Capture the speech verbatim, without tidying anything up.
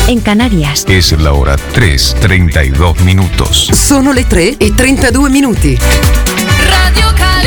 en Canarias. Es la hora tres, treinta y dos minutos. Sono le tre e trentadue minuti. Radio Canada.